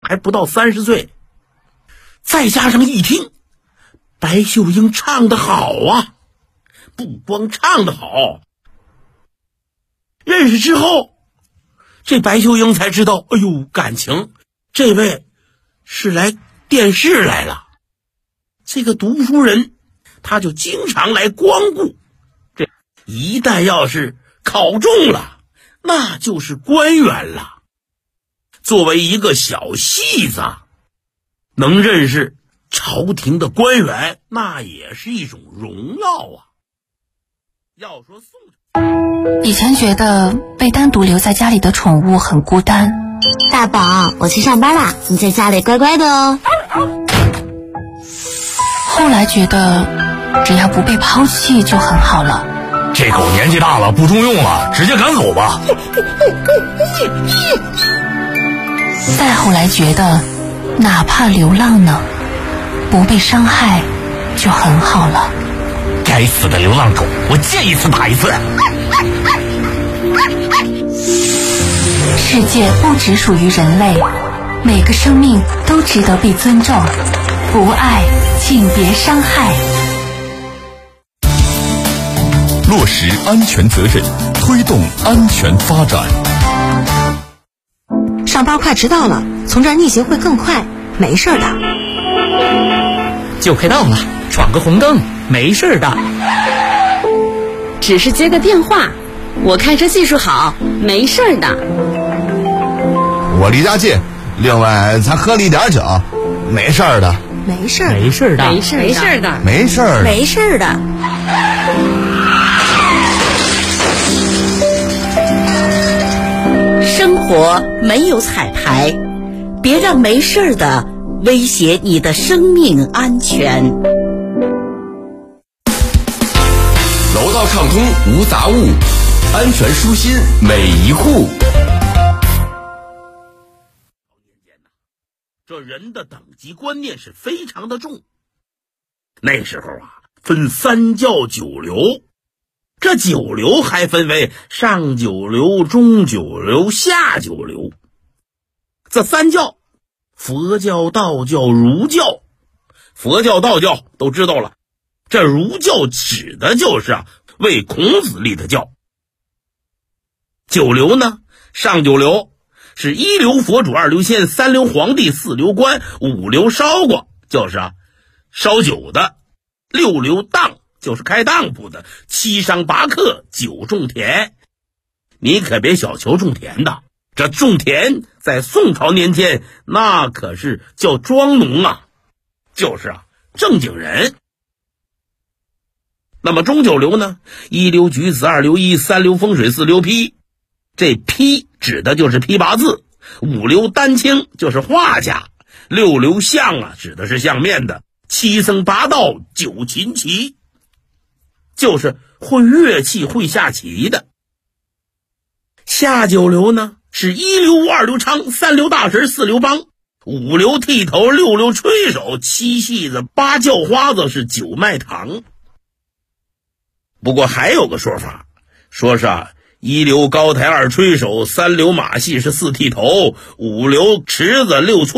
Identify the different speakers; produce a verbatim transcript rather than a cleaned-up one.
Speaker 1: 还不到三十岁。再加上一听白秀英唱得好啊，不光唱得好，认识之后，这白秀英才知道，哎呦，感情这位是来电视来了。这个读书人他就经常来光顾，这一旦要是考中了，那就是官员了。作为一个小戏子，能认识朝廷的官员，那也是一种荣耀啊。要说宋
Speaker 2: 以前觉得被单独留在家里的宠物很孤单。
Speaker 3: 大宝，我去上班啦，你在家里乖乖的哦。
Speaker 2: 后来觉得只要不被抛弃就很好了。
Speaker 4: 这狗年纪大了，不中用了，直接赶走吧。
Speaker 2: 再后来觉得哪怕流浪呢，不被伤害就很好了。
Speaker 4: 该死的流浪狗，我见一次打一次。
Speaker 2: 世界不只属于人类，每个生命都值得被尊重，不爱请别伤害。
Speaker 5: 落实安全责任，推动安全发展。
Speaker 3: 上班快迟到了，从这儿逆行会更快，没事的。
Speaker 6: 就快到了，闯个红灯，没事的。
Speaker 7: 只是接个电话，我开车技术好，没事的。
Speaker 8: 我离家近，另外咱喝了一点酒，没事的。
Speaker 3: 没事
Speaker 6: 没事的，
Speaker 7: 没事没事的，
Speaker 8: 没事的，
Speaker 3: 没事的。
Speaker 9: 生活没有彩排，别让没事的威胁你的生命安全。
Speaker 10: 楼道畅通无杂物，安全舒心每一户。
Speaker 1: 这人的等级观念是非常的重。那时候啊，分三教九流，这九流还分为上九流、中九流、下九流。这三教，佛教、道教、儒教。佛教、道教都知道了，这儒教指的就是啊为孔子立的教。九流呢，上九流是一流佛主，二流仙，三流皇帝，四流官，五流烧锅，就是啊烧酒的，六流当就是开当铺的，七商八客，九种田。你可别小瞧种田的，这种田在宋朝年间那可是叫庄农啊，就是啊正经人。那么中九流呢，一流举子，二流医，三流风水，四流批。这批指的就是批八字，五流丹青就是画家，六流相啊指的是相面的，七僧八道，九琴棋就是会乐器会下棋的。下九流呢是一流二流娼，三流大神，四流帮，五流剃头，六流吹手，七戏子，八叫花子，是九脉堂。不过还有个说法，说是啊一流高台，二吹手，三流马戏，是四剃头，五流池子，六